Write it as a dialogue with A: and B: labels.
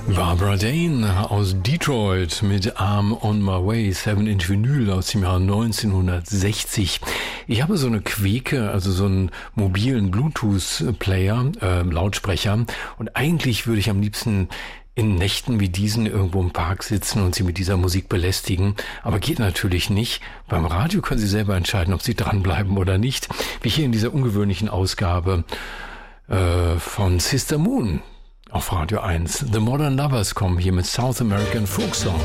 A: Barbara Dane aus Detroit mit I'm on my way, 7-inch Vinyl aus dem Jahr 1960. Ich habe so eine Queke, also so einen mobilen Bluetooth-Player, Lautsprecher, und eigentlich würde ich am liebsten in Nächten wie diesen irgendwo im Park sitzen und Sie mit dieser Musik belästigen. Aber geht natürlich nicht. Beim Radio können Sie selber entscheiden, ob Sie dranbleiben oder nicht. Wie hier in dieser ungewöhnlichen Ausgabe von Sister Moon auf Radio 1. The Modern Lovers kommen hier mit South American Folk Song.